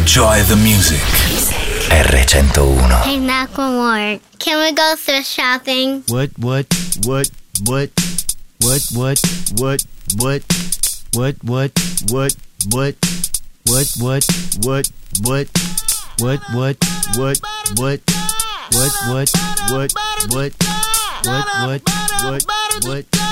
Enjoy the music. R101. Hey, Macklemore, can we go thrift shopping? What? What?